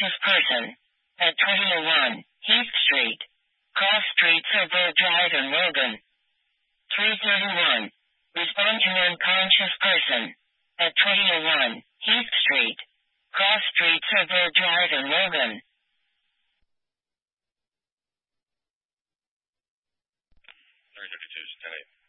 unconscious person at 2001 Heath Street, Cross Street, Seville Drive in Logan. 331. Respond to unconscious person at 2001 Heath Street, Cross Street, Seville Drive in Logan. 352 is 10-8.